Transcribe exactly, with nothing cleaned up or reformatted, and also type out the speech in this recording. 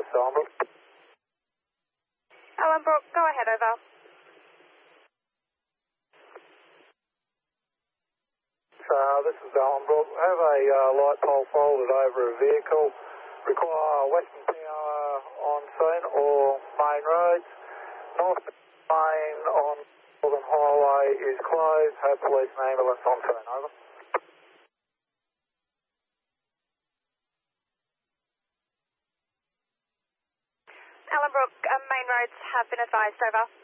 North Ellenbrook. Ellenbrook, go ahead, over. So this is Ellenbrook. Have a uh, light pole folded over a vehicle. Require Western Power on scene or main roads. North main on Northern Highway is closed. Have police and ambulance on scene, over. Ellenbrook, uh, main roads have been advised, over.